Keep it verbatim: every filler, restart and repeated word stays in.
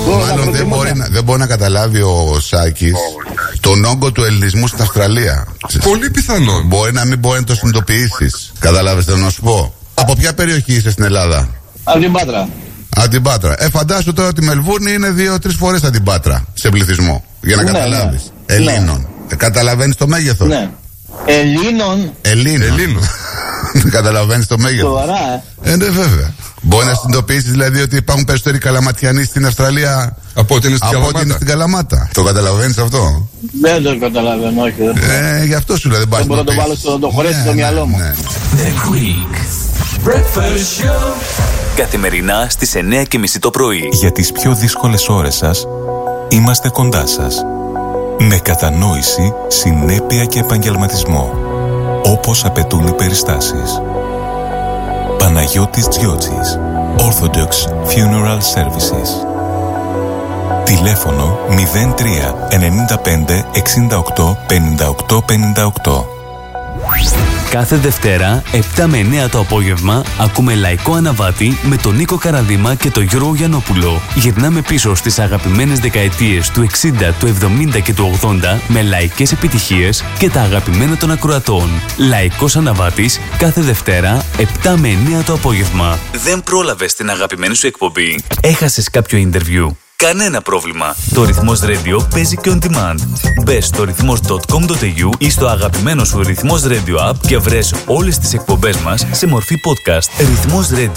Μάλλον δεν μπορεί, να, δεν μπορεί να καταλάβει ο Σάκης τον όγκο του ελληνισμού στην Αυστραλία. Πολύ πιθανό. Μπορεί να μην μπορεί να το συνειδητοποιήσεις. Κατάλαβες τι να σου πω. Από ποια περιοχή είσαι στην Ελλάδα? Από την Πάτρα. Από την Πάτρα. Ε, φαντάσου τώρα ότι η Μελβούρνη είναι δύο-τρεις φορές από την Πάτρα σε πληθυσμό. Για να Ναι, καταλάβεις. ναι. Ελλήνων. Ναι. Ε, καταλαβαίνεις το μέγεθος? Ναι. Ελλήνων. Ελλήνων. Ελλήνων. Καταλαβαίνεις το μέγεθος? Σοβαρά, ε. Ε, ναι, βέβαια. Μπορεί να συνειδητοποιήσεις δηλαδή ότι υπάρχουν περισσότεροι καλαματιανοί στην Αυστραλία από ό,τι είναι στην από Καλαμάτα. είναι στην Καλαμάτα. Το καταλαβαίνεις αυτό? Δεν το καταλαβαίνω, όχι. Δεν, ε, γι' αυτό σου λέω δεν πάει. δεν μπορώ να το βάλω στο το χωρέσι ναι, στο ναι, μυαλό μου. Ναι. The Greek Breakfast Show. Καθημερινά στις εννιά και μισή το πρωί. Για τις πιο δύσκολες ώρες σας, είμαστε κοντά σας. Με κατανόηση, συνέπεια και επαγγελματισμό. Όπως απαιτούν οι περιστάσεις. Παναγιώτης Τζιότσης, Orthodox Funeral Services. Τηλέφωνο μηδέν τρία εννιά πέντε εξήντα οκτώ πενήντα οκτώ πενήντα οκτώ. Κάθε Δευτέρα, επτά με εννιά το απόγευμα, ακούμε Λαϊκό Αναβάτη με τον Νίκο Καραδίμα και τον Γιώργο Γιαννόπουλο. Γυρνάμε πίσω στις αγαπημένες δεκαετίες του εξήντα, του εβδομήντα και του ογδόντα με λαϊκές επιτυχίες και τα αγαπημένα των ακροατών. Λαϊκός Αναβάτης, κάθε Δευτέρα, επτά με εννιά το απόγευμα. Δεν πρόλαβες την αγαπημένη σου εκπομπή? Έχασες κάποιο interview? Κανένα πρόβλημα. Το Ρυθμός Radio παίζει και on demand. Μπες στο ρυθμός τελεία κομ τελεία έι γιου ή στο αγαπημένο σου Ρυθμός Radio app και βρες όλες τις εκπομπές μας σε μορφή podcast. Ρυθμός Radio.